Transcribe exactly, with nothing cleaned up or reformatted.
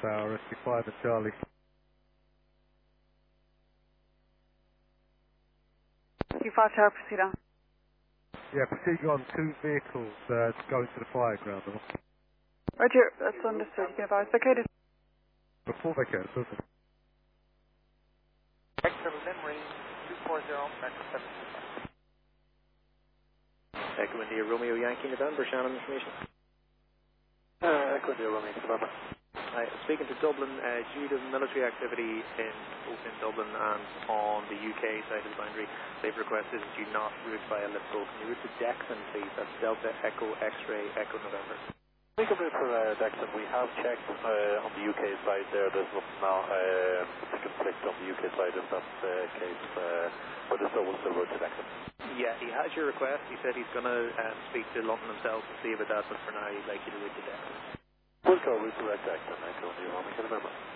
Tower, Rescue five and Charlie. Rescue five Tower, proceed on. Yeah, proceed on two vehicles uh, going to the fire ground. Roger, that's understood. You can advise vacated. Before vacated, perfect. Hector Limray, two four zero, Hector seven two five. Echo India Romeo Yankee November, Shannon information. Uh, Echo India Romeo November. Hi, speaking to Dublin, uh, due to military activity in both in Dublin and on the U K side of the boundary, they've requested that you not route via Liverpool. Can you route to Dexon, please? That's Delta Echo X-Ray Echo November. We can route for uh, Dexon. We have checked uh, on the U K side there. There's nothing now uh, to conflict on the U K side if that's the case. Uh, but so we'll still route to Dexon. Yeah, he has your request. He said he's going to um, speak to London himself and see about that, but for now he'd like you to route to Dexon. We'll go route to Dexon. Echo India Romeo November.